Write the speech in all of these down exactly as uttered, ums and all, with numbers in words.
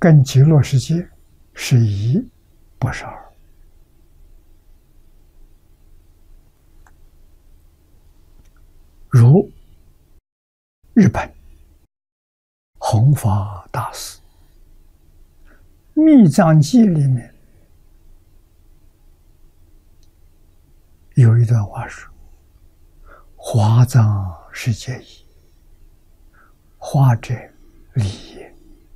跟极乐世界是一，不是二。如日本弘法大师《密藏记》里面有一段话说：“华藏世界矣，华者理也，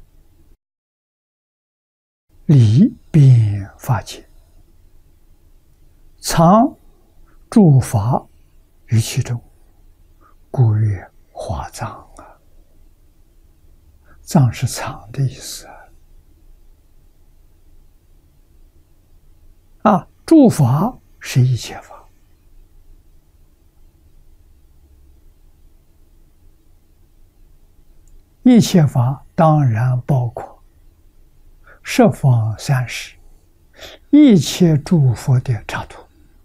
理遍法界，藏诸法于其中，故曰华藏啊。”藏是藏的意思啊。啊，诸法是一切法。一切法当然包括十方三世一切诸佛的刹土，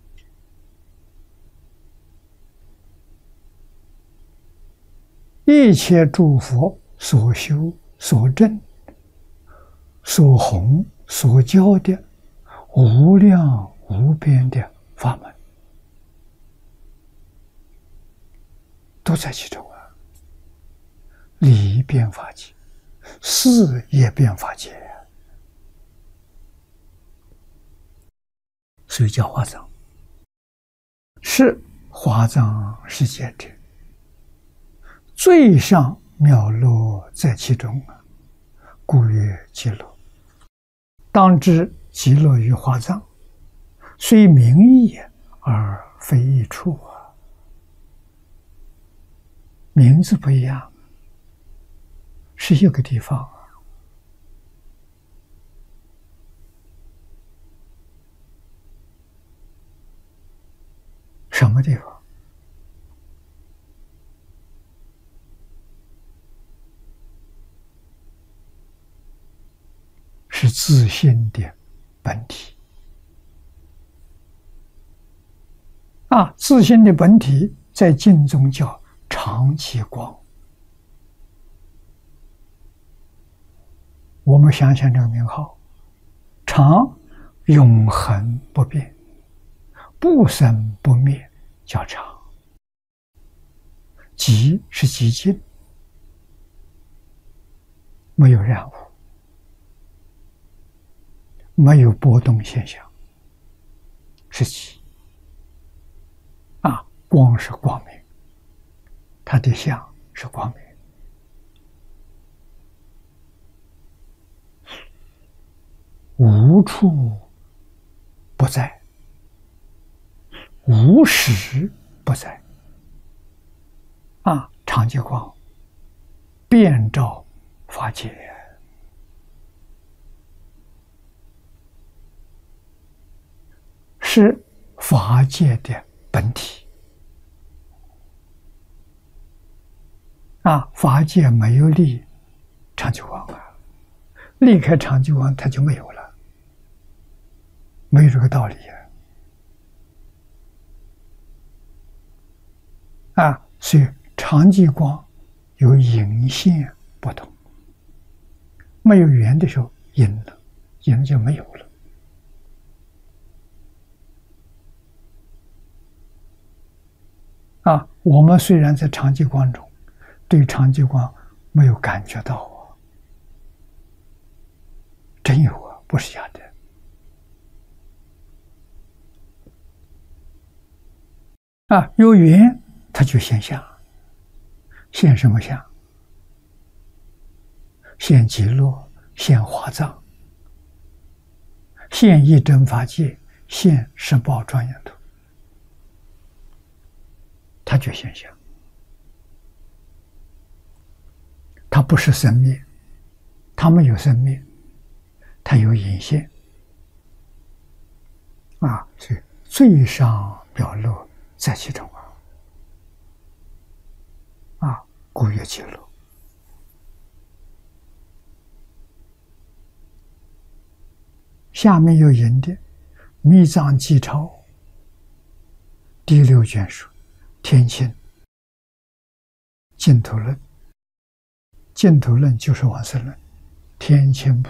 一切诸佛所修所证所弘所教的无量无边的法门，都在其中啊。理遍法界，事也遍法界，所以叫华藏。是华藏世界者，最上妙乐在其中啊，故曰极乐。当知极乐与华藏，虽名义而非一处啊，名字不一样，是一个地方啊。什么地方？是自性的本体啊！自性的本体在经中叫常寂光。我们想想这个名号，常永恒不变，不生不灭，叫常。寂是寂静，没有染污，没有波动现象，是寂。啊，光是光明，它的相是光明。无处不在，无时不在。啊，常寂光遍照法界，是法界的本体。啊，法界没有离常寂光啊，离开常寂光它就没有了，没有这个道理啊！啊，所以常寂光有隐现不同，没有缘的时候隐了，隐了就没有了。啊，我们虽然在常寂光中，对常寂光没有感觉到啊，真有啊，不是假的。啊，有缘它就现相，现什么相？现极乐，现华藏，现一真法界，现十宝庄严土，它就现相。它不是生灭，它没有生灭，它有隐现。啊，所以最上妙乐在其中啊！啊，故曰极乐。下面有引的《密藏记钞》第六卷书《天亲净土论》，净土论就是往生论，天亲